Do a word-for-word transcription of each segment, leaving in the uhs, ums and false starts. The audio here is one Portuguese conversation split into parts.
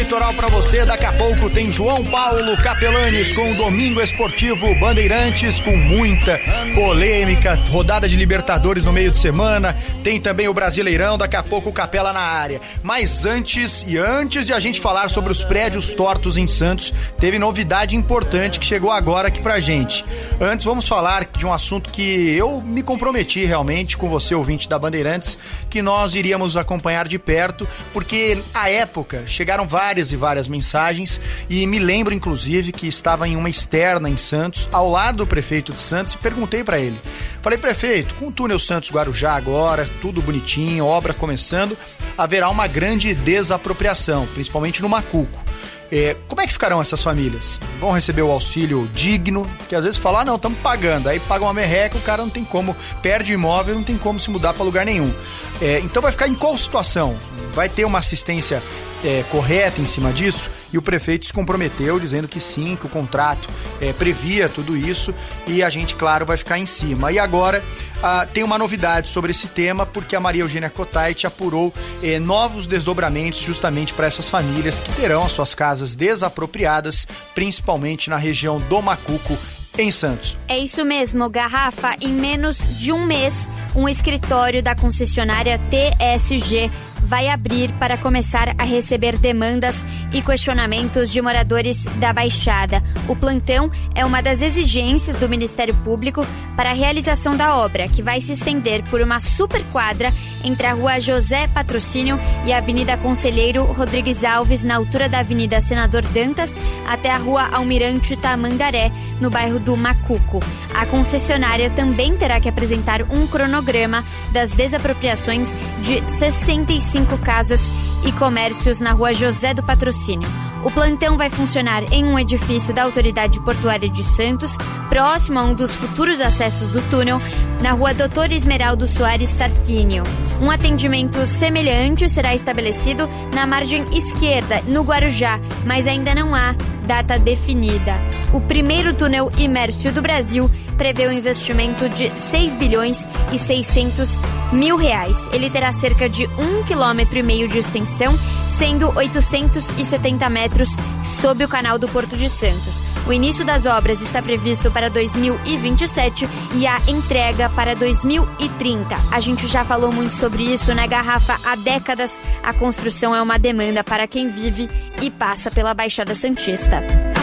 Litoral pra você. Daqui a pouco tem João Paulo Capelanes com o Domingo Esportivo Bandeirantes, com muita polêmica, rodada de Libertadores no meio de semana, tem também o Brasileirão, daqui a pouco o Capela na área. Mas antes, e antes de a gente falar sobre os prédios tortos em Santos, teve novidade importante que chegou agora aqui pra gente. Antes vamos falar de um assunto que eu me comprometi realmente com você, ouvinte da Bandeirantes, que nós iríamos acompanhar de perto, porque à época chegaram várias e várias mensagens e me lembro inclusive que estava em uma externa em Santos, ao lado do prefeito de Santos, e perguntei pra ele. Falei, prefeito, com o túnel Santos-Guarujá agora, tudo bonitinho, obra começando, haverá uma grande desapropriação, principalmente no Macuco. É, como é que ficarão essas famílias? Vão receber o auxílio digno, que às vezes falam, ah não, estamos pagando, aí paga uma merreca, o cara não tem como, perde imóvel, não tem como se mudar para lugar nenhum. É, então vai ficar em qual situação? Vai ter uma assistência é, correta em cima disso? E o prefeito se comprometeu dizendo que sim, que o contrato é, previa tudo isso e a gente, claro, vai ficar em cima. E agora ah, tem uma novidade sobre esse tema, porque a Maria Eugênia Cotait apurou eh, novos desdobramentos justamente para essas famílias que terão as suas casas desapropriadas, principalmente na região do Macuco, em Santos. É isso mesmo, Garrafa. Em menos de um mês, um escritório da concessionária T S G vai abrir para começar a receber demandas e questionamentos de moradores da Baixada. O plantão é uma das exigências do Ministério Público para a realização da obra, que vai se estender por uma superquadra entre a Rua José Patrocínio e a Avenida Conselheiro Rodrigues Alves, na altura da Avenida Senador Dantas, até a Rua Almirante Tamandaré, no bairro do Macuco. A concessionária também terá que apresentar um cronograma das desapropriações de sessenta e cinco casas e comércios na Rua José do Patrocínio. O plantão vai funcionar em um edifício da Autoridade Portuária de Santos, próximo a um dos futuros acessos do túnel, na Rua Doutor Esmeraldo Soares Tarquínio. Um atendimento semelhante será estabelecido na margem esquerda, no Guarujá, mas ainda não há data definida. O primeiro túnel imerso do Brasil prevê um investimento de seis bilhões e seiscentos mil reais. Ele terá cerca de um quilômetro e meio de extensão, sendo oitocentos e setenta metros sob o canal do Porto de Santos. O início das obras está previsto para dois mil e vinte e sete e a entrega para dois mil e trinta. A gente já falou muito sobre isso, né, Garrafa? Há décadas, a construção é uma demanda para quem vive e passa pela Baixada Santista.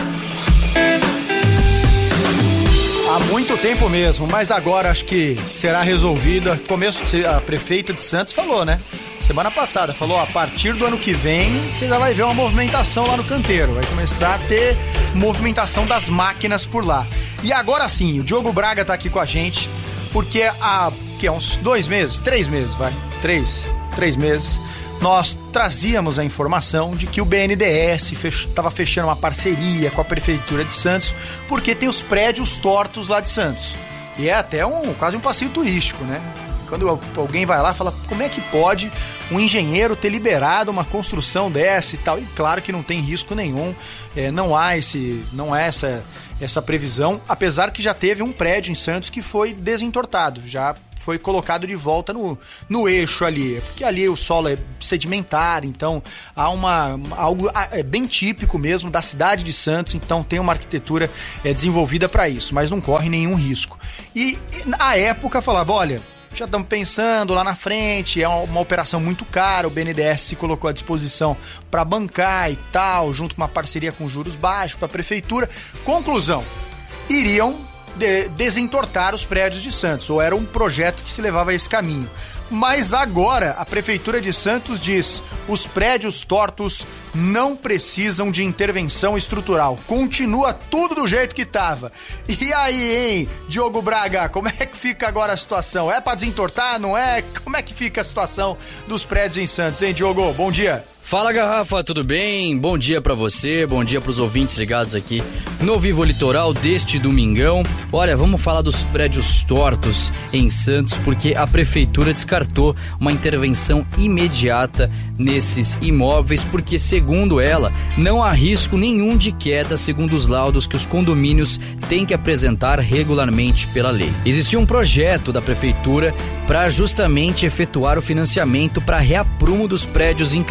Há muito tempo mesmo, mas agora acho que será resolvida. Começo, a prefeita de Santos falou, né? Semana passada, falou, ó, a partir do ano que vem você já vai ver uma movimentação lá no canteiro. Vai começar a ter movimentação das máquinas por lá. E agora sim, o Diogo Braga tá aqui com a gente, porque há que, uns dois meses, três meses, vai, três, três meses, nós trazíamos a informação de que o B N D E S estava fech- fechando uma parceria com a Prefeitura de Santos, porque tem os prédios tortos lá de Santos. E é até um, quase um passeio turístico, né? Quando alguém vai lá e fala, como é que pode um engenheiro ter liberado uma construção dessa e tal? E claro que não tem risco nenhum, é, não há, esse, não há essa, essa previsão, apesar que já teve um prédio em Santos que foi desentortado, já foi colocado de volta no, no eixo ali, porque ali o solo é sedimentar, então há uma, algo é bem típico mesmo da cidade de Santos, então tem uma arquitetura é, desenvolvida para isso, mas não corre nenhum risco. E, e na época falava, olha, já estamos pensando lá na frente, é uma, uma operação muito cara, o B N D E S se colocou à disposição para bancar e tal, junto com uma parceria com juros baixos para a prefeitura. Conclusão, iriam de, desentortar os prédios de Santos, ou era um projeto que se levava a esse caminho. Mas agora a Prefeitura de Santos diz, os prédios tortos não precisam de intervenção estrutural. Continua tudo do jeito que estava. E aí, hein, Diogo Braga, como é que fica agora a situação? É para desentortar, não é? Como é que fica a situação dos prédios em Santos, hein, Diogo? Bom dia. Fala, Garrafa, tudo bem? Bom dia pra você, bom dia pros ouvintes ligados aqui no Vivo Litoral deste domingão. Olha, vamos falar dos prédios tortos em Santos, porque a prefeitura descartou uma intervenção imediata nesses imóveis, porque, segundo ela, não há risco nenhum de queda, segundo os laudos que os condomínios têm que apresentar regularmente pela lei. Existia um projeto da prefeitura para justamente efetuar o financiamento para reaprumo dos prédios inclinados,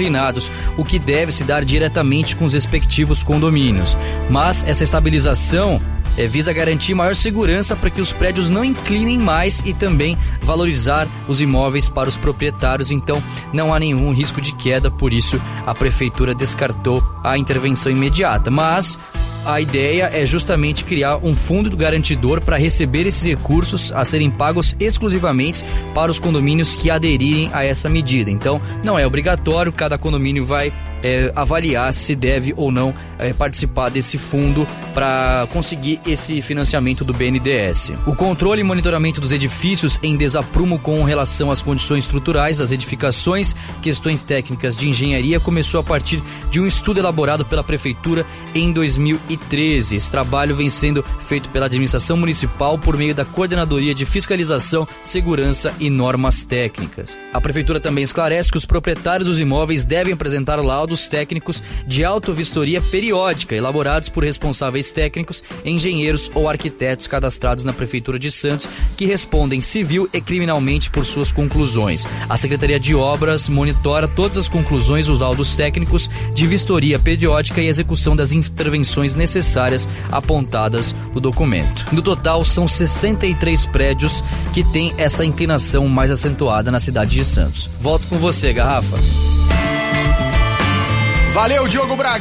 Santos, o que deve se dar diretamente com os respectivos condomínios. Mas essa estabilização É, visa garantir maior segurança para que os prédios não inclinem mais e também valorizar os imóveis para os proprietários, então não há nenhum risco de queda, por isso a prefeitura descartou a intervenção imediata. Mas a ideia é justamente criar um fundo garantidor para receber esses recursos a serem pagos exclusivamente para os condomínios que aderirem a essa medida. Então não é obrigatório, cada condomínio vai É, avaliar se deve ou não é, participar desse fundo para conseguir esse financiamento do B N D E S. O controle e monitoramento dos edifícios em desaprumo com relação às condições estruturais das edificações, questões técnicas de engenharia, começou a partir de um estudo elaborado pela Prefeitura em dois mil e treze. Esse trabalho vem sendo feito pela administração municipal por meio da Coordenadoria de Fiscalização, Segurança e Normas Técnicas. A Prefeitura também esclarece que os proprietários dos imóveis devem apresentar laudos técnicos de autovistoria periódica, elaborados por responsáveis técnicos, engenheiros ou arquitetos cadastrados na Prefeitura de Santos, que respondem civil e criminalmente por suas conclusões. A Secretaria de Obras monitora todas as conclusões dos laudos técnicos de vistoria periódica e execução das intervenções necessárias apontadas no documento. No total, são sessenta e três prédios que têm essa inclinação mais acentuada na cidade de Santos. Volto com você, Garrafa. Valeu, Diogo Braga.